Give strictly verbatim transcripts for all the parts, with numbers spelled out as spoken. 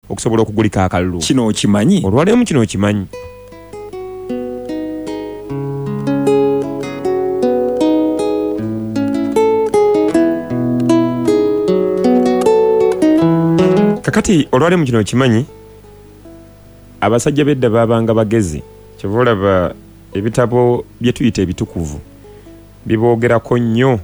okusobola okugulika akalulu. Kino okimanyi? Olwaleero kino okimanyi. Kakati olwaleero kino okimanyi, abasajja bedda babanga bagezi. Kyova olaba ebitabo bye tuyita ebitukuvu biboogerako nnyo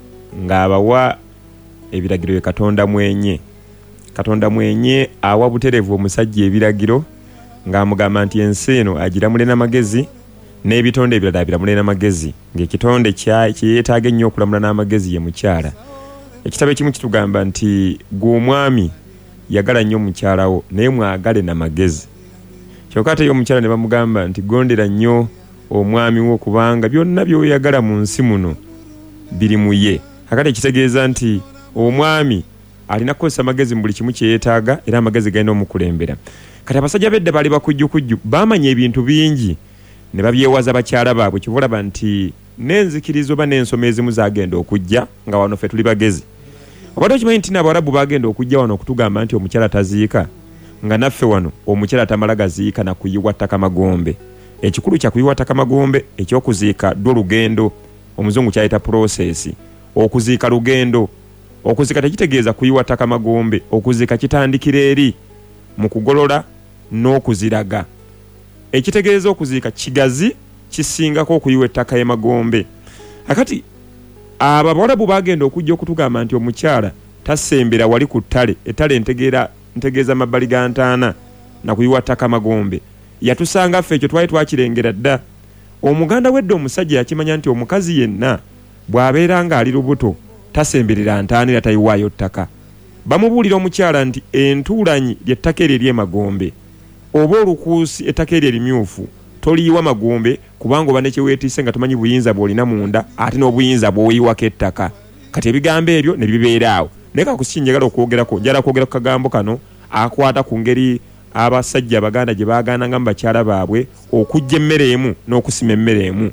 ng'abawa ebiragiro bye Katonda mwenye. Katonda mwenye awa buterevu omusajja ebiragiro ng'amugamba nti ensi eno agiramule n'amagezi n'ebitonde ebirala abiramule n'amagezi, ng'ekitonde kyeyeetaaga ennyo okulamula n'amagezi ye mukyala. Ekitabo ekimu kitugamba nti gwe omwami yagala nnyo mukyala wo naye mwagale n'amagezi. Kyokka ate omukyala ne bamugamba nti gondera nnyo omwami wo kubanga byonna by'oyagala mu nsi muno biri mu ye. Kakati ekitegeeza nti omwami alina kukozesa amagezi mu buli kimu kye yeetaaga era amagezi galina omukulembera. Kati abasajja bedda baali bakujjukujju bamanya ebintu bingi ne babyewaza bakyala baabwe. Kyova olaba nti n'enzikirizo oba n'ensoma ezimu zagenda okujja nga wano ffe tuli bagezi. Obadde okimanyi nti n'Abarabu bagenda okujja wano okutugamba nti omukyala taziika, nga naffe wano omukyala tamala gaziika na kuyiwa ttaka magombe. Ekikulu kya kuyiwa ttaka magombe ekyokuziika ddwo lugendo, omuzungu kyayita process. Okuziika lugendo, okuziika tekitegeeza kuyiwa ttaka magombe. Okuziika kitandikira eri mu kugolola n'okuziraga. Ekitegeeza okuziika kigazi kisingako okuyiwa ettaka y'emagombe. Akati abo Abarabu bagenda okujja okutugamba nti omukyala tasembera wali ku ttale, ettale ntegeera ntegeeza mabbali ga ntaana na kuyiwa ttaka magombe. Yatusanga ffe ekyo twali twakirengera dda. Omuganda wedde omusajja yakimanya nti omukazi yenna bw'abeera nga ali lubuto tasemberera ntaanira tayiwaayo ttaka. Bamubuulira omukyala nti entuulanyi ly'ettaka eryo ery'emagombe oba olukuusi ettaka eryo erimyufu toliyiwa magombe kubanga oba ne kyeweetiise nga tomanyi buyinza bw'olina munda ate n'obuyinza bw'oyiwako ettaka. Kati ebigambo ebyo ne bibeera awo. Naye kakusi njagala okwogerako, njagala kwogera ku kagambo kano akwata ku ngeri abasajja Abaganda gye baagaananga mu bakyala baabwe okujja emmere emu n'okusima emmere emu.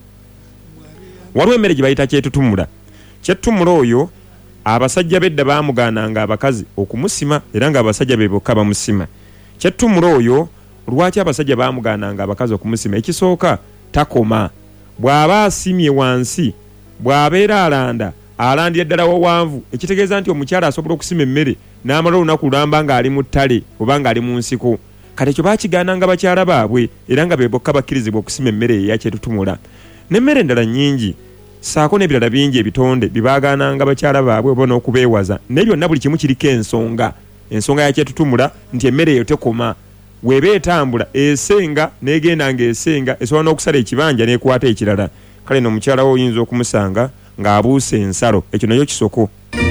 Waliwo emmere gye bayita kyetutumula. Kyetutumula oyo abasajja bedda baamugaananga abakazi okumusima era nga abasajja be bokka bamusima. Kyetutumula oyo lwaki abasajja baamugaananga abakazi okumusima? Ekisooka takoma. Bw'aba asimye wansi, bw'abeera alanda, alandira ddala wawanvu, ekitegeeza nti omukyala asobola okusima emmere n'amala olunaku lulamba ng'ali mu ttale oba ng'ali mu nsiko. Kati ekyo baakigaananga bakyala baabwe era nga be bokka bakkirizibwa okusima emmere eya kyetutumula. N'emmere endala nnyingi saako n'ebirala bingi ebitonde bibaagaananga bakyala baabwe oba n'okubeewaza. Naye byonna buli kimu kiriko ensonga. Ensonga ya kyetutumula nti emmere eyo tekoma. Weeba etambula esenga n'egenda ng'esenga esobola n'okusala ekibanja n'ekwata ekirala. Kale n'omukyala wo oyinza okumusanga ng'abuuse ensalo. Ekyo nayo kisoko.